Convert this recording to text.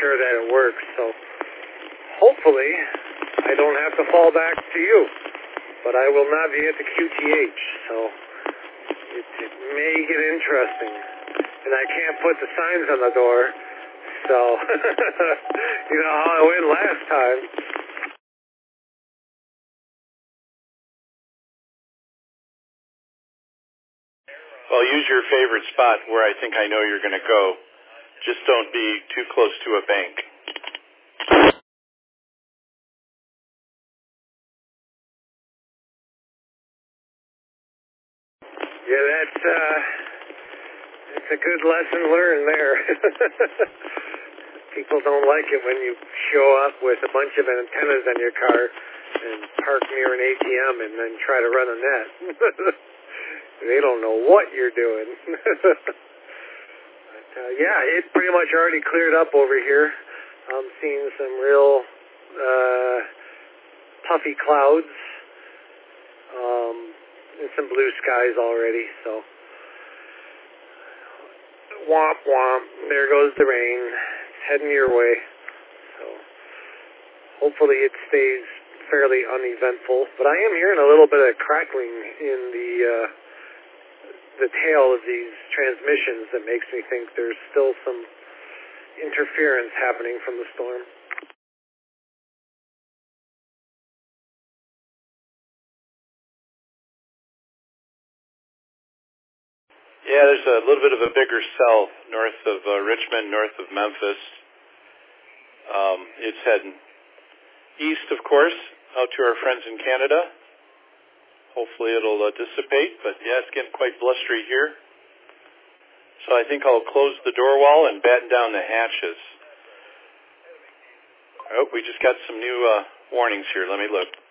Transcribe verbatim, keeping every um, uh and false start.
sure that it works. So hopefully I don't have to fall back to you, but I will not be at the Q T H, so it, it may get interesting. And I can't put the signs on the door, so you know how I went last time. Well, use your favorite spot where I think I know you're going to go. Just don't be too close to a bank. Yeah, that's uh, that's a good lesson learned there. People don't like it when you show up with a bunch of antennas on your car and park near an A T M and then try to run a net. They don't know what you're doing. But, uh, yeah, it pretty much already cleared up over here. I'm seeing some real uh, puffy clouds um, and some blue skies already. So, womp womp, there goes the rain. It's heading your way. So, hopefully it stays fairly uneventful. But I am hearing a little bit of crackling in the uh, the tail of these transmissions that makes me think there's still some interference happening from the storm. Yeah, there's a little bit of a bigger cell north of uh, Richmond, north of Memphis. Um, it's heading east, of course, out to our friends in Canada. Hopefully it'll uh, dissipate, but yeah, it's getting quite blustery here. So I think I'll close the door wall and batten down the hatches. Oh, we just got some new uh, warnings here. Let me look.